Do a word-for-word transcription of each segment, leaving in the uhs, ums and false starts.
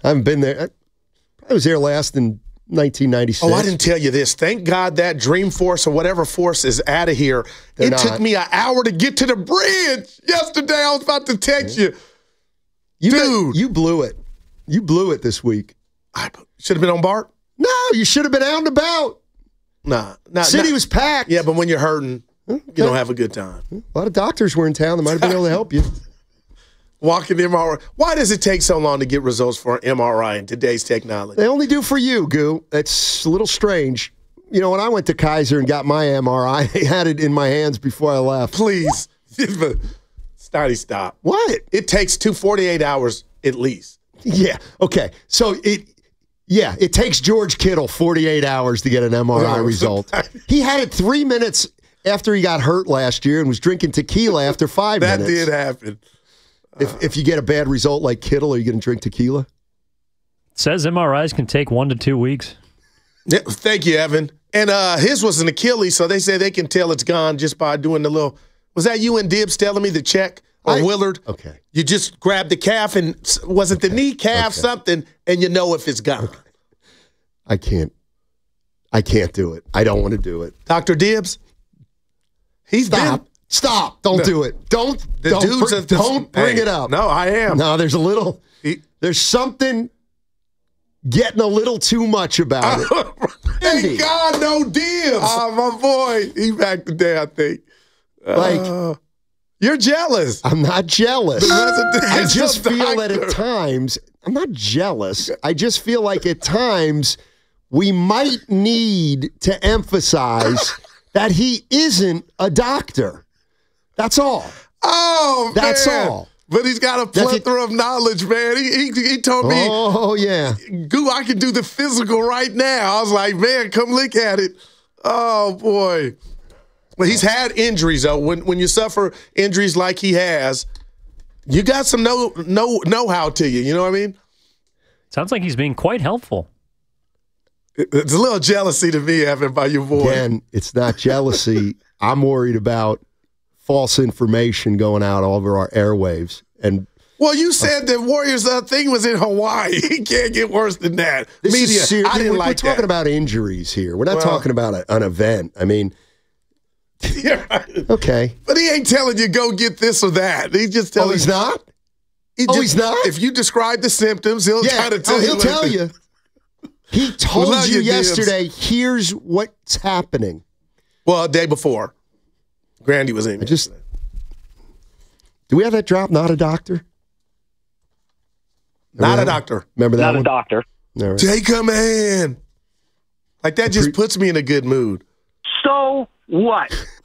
I haven't been there. I, I was there last in nineteen ninety-six. Oh, I didn't tell you this. Thank God that Dreamforce or whatever force is out of here. They're it not. took me an hour to get to the bridge yesterday. I was about to text you. you Dude. You blew it. You blew it this week. I should have been on BART. No, you should have been out and about. Nah. nah City nah. was packed. Yeah, but when you're hurting, Okay. you don't have a good time. A lot of doctors were in town that might have been able to help you. Walking the M R I. Why does it take so long to get results for an M R I in today's technology? They only do for you, Goo. It's a little strange. You know, when I went to Kaiser and got my M R I, they had it in my hands before I left. Please. Stoddy, stop. What? It takes two forty-eight hours at least. Yeah. Okay. So it, yeah, it takes George Kittle forty-eight hours to get an M R I No, result. He had it three minutes after he got hurt last year and was drinking tequila after five that minutes. did happen. If if you get a bad result like Kittle, are you going to drink tequila? Says M R Is can take one to two weeks. Yeah, thank you, Evan. And uh, his was an Achilles, so they say they can tell it's gone just by doing the little. Was that you and Dibbs telling me the check or I- Willard? Okay. You just grab the calf and was it the knee calf Okay. something, and you know if it's gone. Okay. I can't. I can't do it. I don't want to do it. Doctor Dibbs, he's Stop. been. Stop. Don't No. do it. Don't. The don't dudes br- at the- don't bring Hey, it up. No, I am. No, there's a little. He- There's something getting a little too much about it. Thank Indy. God, no Dibbs. Oh, my boy. He back today, I think. Like, Uh, you're jealous. I'm not jealous. The I residential just feel that doctor. at times, I'm not jealous. I just feel like at times we might need to emphasize that he isn't a doctor. That's all. Oh, That's man. all. But he's got a That's plethora of knowledge, man. He, he, he told me, Oh, yeah. Goo, I can do the physical right now. I was like, man, come look at it. Oh, boy. Well, he's had injuries, though. When when you suffer injuries like he has, you got some know, know, know-how to you. You know what I mean? Sounds like he's being quite helpful. It's a little jealousy to me, Evan, by your boy. Again, it's not jealousy. I'm worried about false information going out over our airwaves. And Well, you said the Warriors' uh, thing was in Hawaii. He can't get worse than that. this Media, is serious. I didn't we're, like we're talking that. about injuries here. We're not Well- talking about a, an event. I mean, Yeah, right. okay. But he ain't telling you go get this or that. He's just telling Oh, he's not? He Oh, just- he's not? If you describe the symptoms, he'll Yeah, kind of tell oh, you. he'll like tell this. you. He told love you you, Dibbs. yesterday, here's what's happening. Well, a day before, Grandy was in. I just, do we have that drop? Not a doctor? Not Remember a that? doctor. Remember that Not one? a doctor. All right. Take a man. Like that just puts me in a good mood. So what?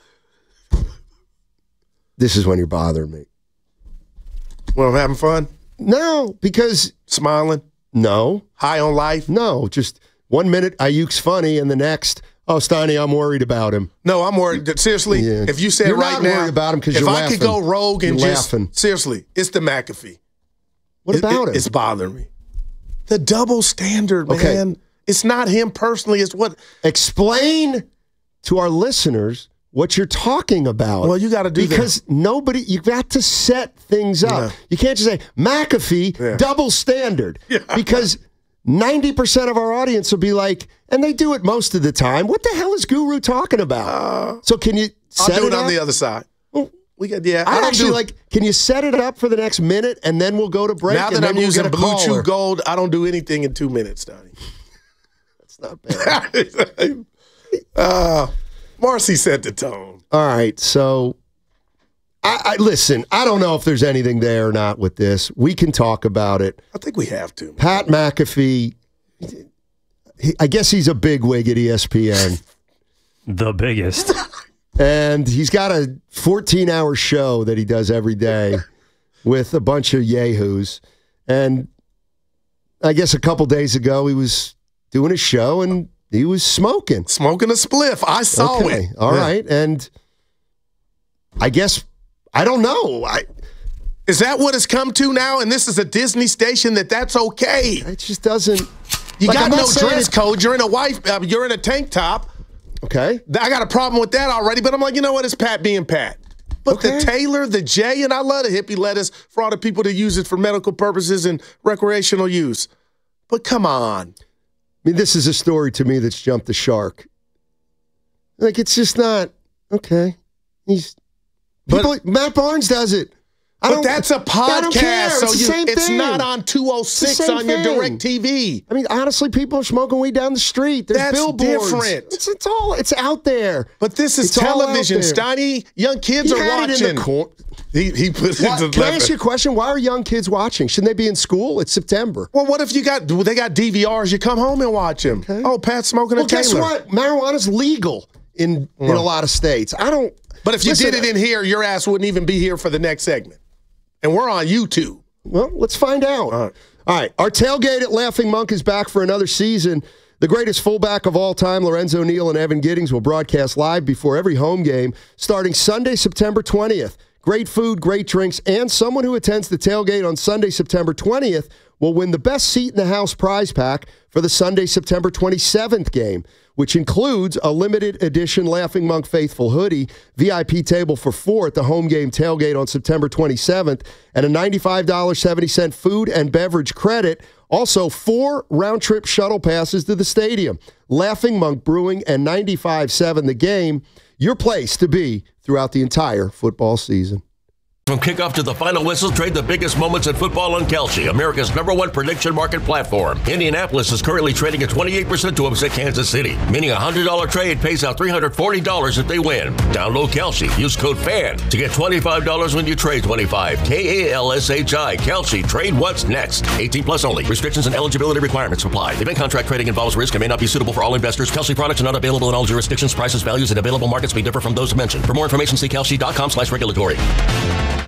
This is when you're bothering me. Well, I'm having fun, No, because, smiling, no, high on life. no. Just one minute, Ayuk's funny, and the next, oh, Steiny, I'm worried about him. No, I'm worried. Seriously, Yeah. if you said You're right not now, worried about him 'cause if you're I could laughing. go rogue and You're just laughing. seriously, it's the McAfee. What It- about it- him? It's bothering me. The double standard, Okay. man. It's not him personally. It's what. Explain to our listeners what you're talking about. Well, you gotta do that. because nobody. You got to set things up. Yeah. You can't just say McAfee Yeah. double standard Yeah. because ninety percent of our audience will be like, and they do it most of the time. What the hell is Guru talking about? Uh, so can you I'll set do it it on up? the other side. Well, We got yeah. I don't actually do- like. Can you set it up for the next minute and then we'll go to break? Now and that then I'm we'll using get a Blue caller. Chew Gold, I don't do anything in two minutes, Donnie. That's not bad. uh, Marcy set the tone. All right, so I, I listen. I don't know if there's anything there or not with this. We can talk about it. I think we have to. Pat McAfee. He, I guess he's a bigwig at E S P N, The biggest. and he's got a fourteen-hour show that he does every day with a bunch of yahoos. And I guess a couple days ago he was doing a show and he was smoking. Smoking a spliff. I saw Okay, it. all Yeah. right, and I guess I don't know. I. Is that what it's come to now? And this is a Disney station that that's okay. It just doesn't. You Like, got I'm not no saying dress it- code. You're in a wife. Uh, you're in a tank top. Okay. I got a problem with that already. But I'm like, you know what? It's Pat being Pat. But Okay. the Taylor, the J, and I love the hippie lettuce for all the people that use it for medical purposes and recreational use. But come on. I mean, this is a story to me that's jumped the shark. Like, it's just not, okay. He's people, But- Matt Barnes does it. I But don't- that's a I don't care. podcast, so It's the you, same it's thing. not on two oh six It's the same on your thing. direct T V. I mean, honestly, people are smoking weed down the street. There's That's billboards. different. It's, it's all, it's out there. But this is It's all out television, there. Steiny. Young kids He are had it watching. in the cor- he, he put it Why- into Can I ask you a question? Why are young kids watching? Shouldn't they be in school? It's September. Well, what if you got, they got D V Rs? You come home and watch them. Okay. Oh, Pat's smoking Well, a guess Taylor. what? Marijuana's legal in, in a lot of states. I don't. But if you Listen, did it in here, your ass wouldn't even be here for the next segment. And we're on YouTube. Well, let's find out. All right. All right. Our tailgate at Laughing Monk is back for another season. The greatest fullback of all time, Lorenzo Neal and Evan Giddings, will broadcast live before every home game starting Sunday, September twentieth. Great food, great drinks, and someone who attends the tailgate on Sunday, September twentieth will win the best seat in the house prize pack for the Sunday, September twenty-seventh game, which includes a limited edition Laughing Monk Faithful hoodie, V I P table for four at the home game tailgate on September twenty-seventh, and a ninety-five dollars and seventy cents food and beverage credit. Also, four round-trip shuttle passes to the stadium. Laughing Monk Brewing and ninety-five seven The Game, your place to be throughout the entire football season. From kickoff to the final whistle, trade the biggest moments in football on Kalshi, America's number one prediction market platform. Indianapolis is currently trading at twenty-eight percent to upset Kansas City, meaning a one hundred dollars trade pays out three hundred forty dollars if they win. Download Kalshi. Use code FAN to get twenty-five dollars when you trade twenty-five. K A L S H I. Kalshi. Trade what's next. eighteen plus only. Restrictions and eligibility requirements apply. Event contract trading involves risk and may not be suitable for all investors. Kalshi products are not available in all jurisdictions. Prices, values, and available markets may differ from those mentioned. For more information, see kalshi dot com slash regulatory.